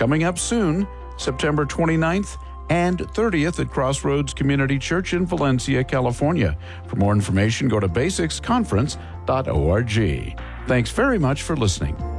coming up soon, September 29th and 30th at Crossroads Community Church in Valencia, California. For more information, go to basicsconference.org. Thanks very much for listening.